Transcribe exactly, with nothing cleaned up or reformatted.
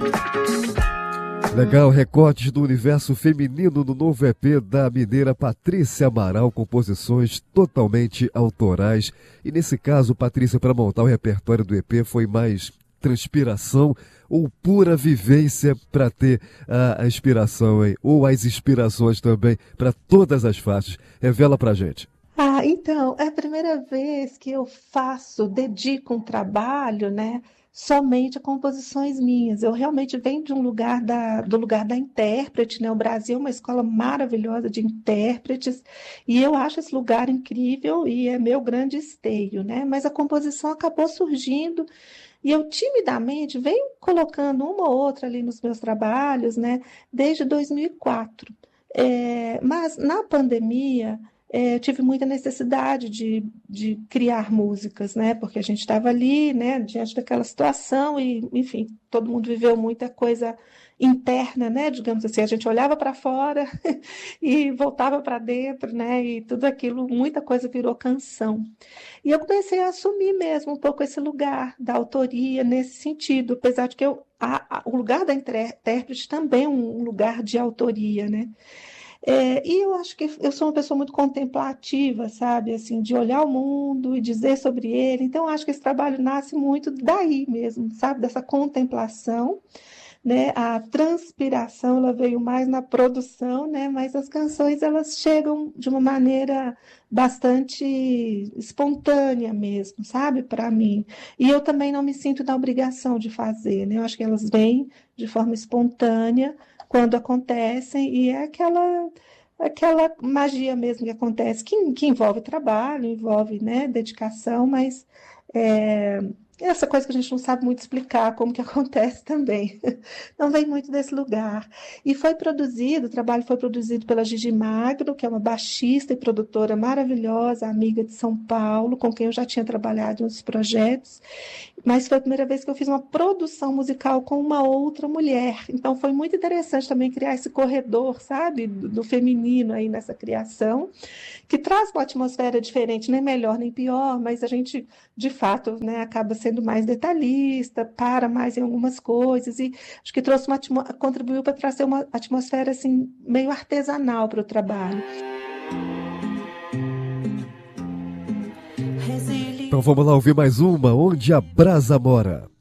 Legal, recortes do universo feminino no novo E P da mineira Patrícia Amaral, composições totalmente autorais. E nesse caso, Patrícia, para montar o repertório do E P, foi mais transpiração ou pura vivência para ter a, a inspiração, hein? Ou as inspirações também para todas as faixas? Revela pra gente. Ah, então, é a primeira vez que eu faço, dedico um trabalho, né, somente a composições minhas. Eu realmente venho de um lugar da, do lugar da intérprete, né? O Brasil é uma escola maravilhosa de intérpretes, e eu acho esse lugar incrível e é meu grande esteio, né? Mas a composição acabou surgindo e eu timidamente venho colocando uma ou outra ali nos meus trabalhos, né, desde dois mil e quatro. É, mas na pandemia, é, eu tive muita necessidade de, de criar músicas, né, porque a gente estava ali, né, diante daquela situação e, enfim, todo mundo viveu muita coisa interna, né, digamos assim, a gente olhava para fora e voltava para dentro, né, e tudo aquilo, muita coisa virou canção. E eu comecei a assumir mesmo um pouco esse lugar da autoria nesse sentido, apesar de que eu, a- a- o lugar da intérprete também é um lugar de autoria, né? É, e eu acho que eu sou uma pessoa muito contemplativa, sabe? Assim, de olhar o mundo e dizer sobre ele. Então, eu acho que esse trabalho nasce muito daí mesmo, sabe? Dessa contemplação, né? A transpiração ela veio mais na produção, né? Mas as canções elas chegam de uma maneira bastante espontânea mesmo, sabe? Para mim. E eu também não me sinto na obrigação de fazer, né? Eu acho que elas vêm de forma espontânea quando acontecem e é aquela aquela magia mesmo que acontece, que, que envolve trabalho, envolve, né, dedicação, mas é, essa coisa que a gente não sabe muito explicar como que acontece também. Não vem muito desse lugar. E foi produzido, o trabalho foi produzido pela Gigi Magro, que é uma baixista e produtora maravilhosa, amiga de São Paulo, com quem eu já tinha trabalhado em outros projetos. Mas foi a primeira vez que eu fiz uma produção musical com uma outra mulher. Então foi muito interessante também criar esse corredor, sabe, do, do feminino aí nessa criação, que traz uma atmosfera diferente, nem melhor nem pior, mas a gente, de fato, né, acaba sendo mais detalhista, para mais em algumas coisas, e acho que trouxe uma atmo- contribuiu para trazer uma atmosfera assim, meio artesanal para o trabalho. Então vamos lá ouvir mais uma, Onde a Brasa Mora.